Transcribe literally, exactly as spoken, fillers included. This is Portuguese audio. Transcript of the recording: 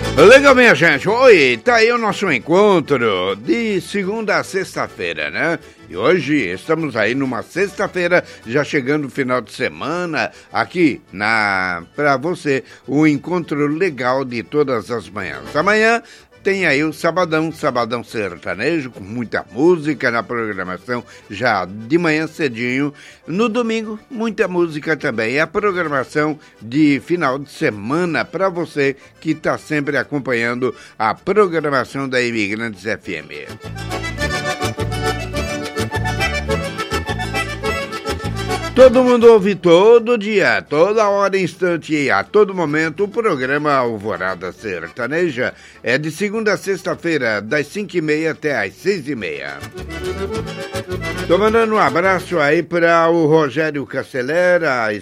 Legal, minha gente. Oi, tá aí o nosso encontro de segunda a sexta-feira, né? E hoje estamos aí numa sexta-feira, já chegando o final de semana, aqui na para você, o encontro legal de todas as manhãs. Amanhã tem aí o Sabadão, Sabadão Sertanejo, com muita música na programação, já de manhã cedinho. No domingo, muita música também. É a programação de final de semana para você que está sempre acompanhando a programação da Imigrantes F M. Todo mundo ouve todo dia, toda hora, instante e a todo momento o programa Alvorada Sertaneja. É de segunda a sexta-feira, das cinco e meia até as seis e meia. Tô mandando um abraço aí para o Rogério Castellera,